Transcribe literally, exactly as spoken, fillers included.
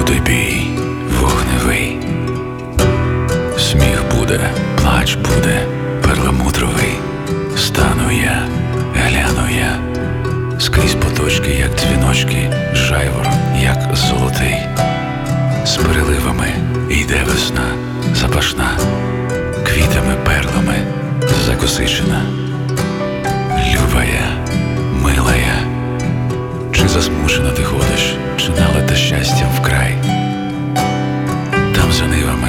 Буде бій вогневий, сміх буде, плач буде перламутровий. Стану я, гляну я, скрізь поточки, як дзвіночки, жайвор, як золотий. З переливами йде весна запашна, квітами, перлами закосичена. Любая, милая, чи засмучена ти ходиш, чи налита щастям вкрай? Там за нивами